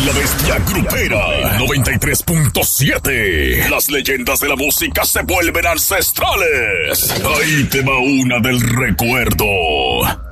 La Bestia Grupera 93.7. Las leyendas de la música se vuelven ancestrales. Ahí te va una del recuerdo.